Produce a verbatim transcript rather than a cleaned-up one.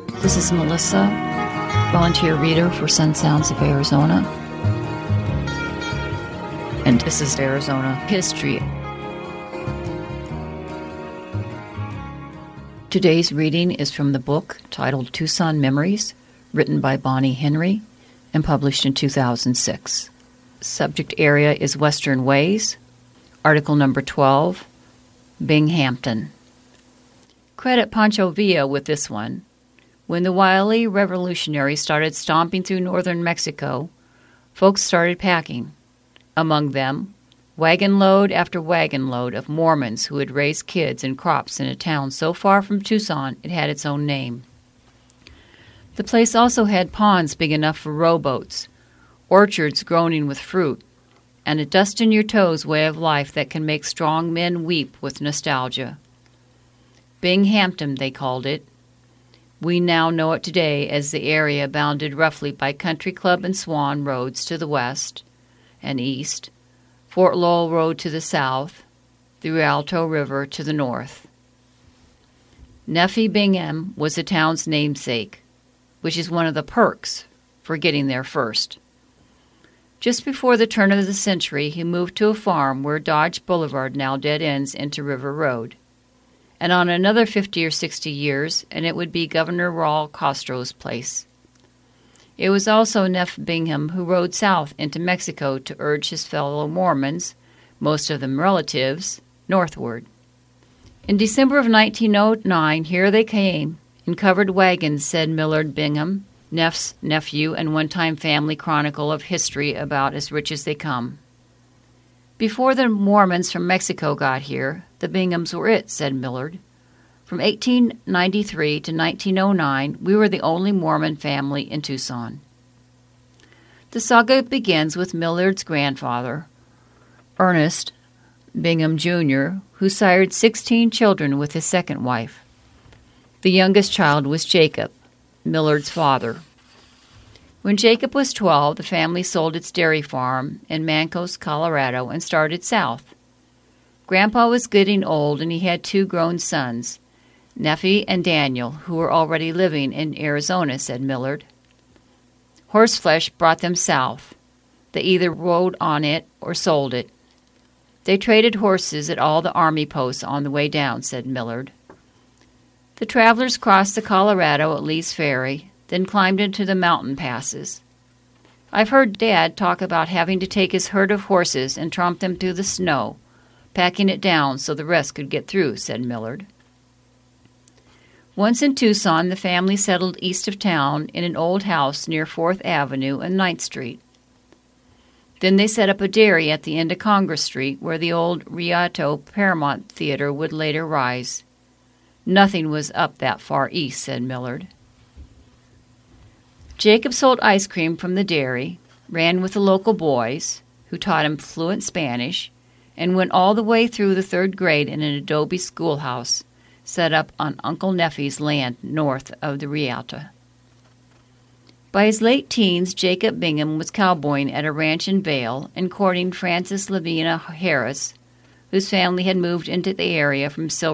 This is Melissa, volunteer reader for Sun Sounds of Arizona. And this is Arizona History. Today's reading is from the book titled Tucson Memories, written by Bonnie Henry and published in two thousand six. Subject area is Western Ways. Article number twelve, Binghampton. Credit Pancho Villa with this one. When the wily revolutionaries started stomping through northern Mexico, folks started packing. Among them, wagon load after wagon load of Mormons who had raised kids and crops in a town so far from Tucson it had its own name. The place also had ponds big enough for rowboats, orchards groaning with fruit, and a dust-in-your-toes way of life that can make strong men weep with nostalgia. Binghampton, they called it. We now know it today as the area bounded roughly by Country Club and Swan roads to the west and east, Fort Lowell Road to the south, the Rialto River to the north. Nephi Bingham was the town's namesake, which is one of the perks for getting there first. Just before the turn of the century, he moved to a farm where Dodge Boulevard now dead ends into River Road. And on another fifty or sixty years, and it would be Governor Raul Castro's place. It was also Nephi Bingham who rode south into Mexico to urge his fellow Mormons, most of them relatives, northward. In December of nineteen oh nine, here they came, in covered wagons, said Millard Bingham, Neph's nephew and one-time family chronicle of history about as rich as they come. Before the Mormons from Mexico got here, the Binghams were it, said Millard. From eighteen ninety-three to nineteen oh nine, we were the only Mormon family in Tucson. The saga begins with Millard's grandfather, Ernest Bingham Junior, who sired sixteen children with his second wife. The youngest child was Jacob, Millard's father. When Jacob was twelve, the family sold its dairy farm in Mancos, Colorado, and started south. Grandpa was getting old, and he had two grown sons, Nephi and Daniel, who were already living in Arizona, said Millard. Horseflesh brought them south. They either rode on it or sold it. They traded horses at all the army posts on the way down, said Millard. The travelers crossed the Colorado at Lee's Ferry, then climbed into the mountain passes. I've heard Dad talk about having to take his herd of horses and tromp them through the snow, packing it down so the rest could get through, said Millard. Once in Tucson, the family settled east of town in an old house near fourth Avenue and ninth Street. Then they set up a dairy at the end of Congress Street, where the old Rialto Paramount Theater would later rise. Nothing was up that far east, said Millard. Jacob sold ice cream from the dairy, ran with the local boys, who taught him fluent Spanish, and went all the way through the third grade in an adobe schoolhouse set up on Uncle Nephi's land north of the Rialto. By his late teens, Jacob Bingham was cowboying at a ranch in Vail and courting Frances Lavina Harris, whose family had moved into the area from Silver